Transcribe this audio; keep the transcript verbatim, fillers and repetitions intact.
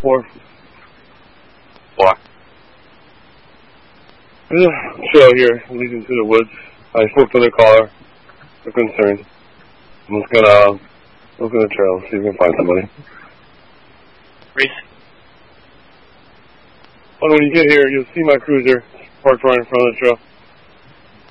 for? Why? There's a trail here leading to the woods. I spoke to the caller. They're concerned. I'm just gonna look at the trail, see if we can find somebody. Reese? Oh, when you get here, you'll see my cruiser parked right in front of the trail.